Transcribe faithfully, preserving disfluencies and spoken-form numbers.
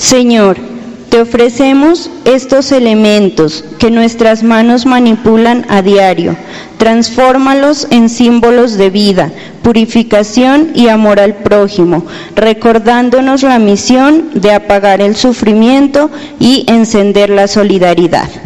Señor, te ofrecemos estos elementos que nuestras manos manipulan a diario. Transfórmalos en símbolos de vida, purificación y amor al prójimo, recordándonos la misión de apagar el sufrimiento y encender la solidaridad.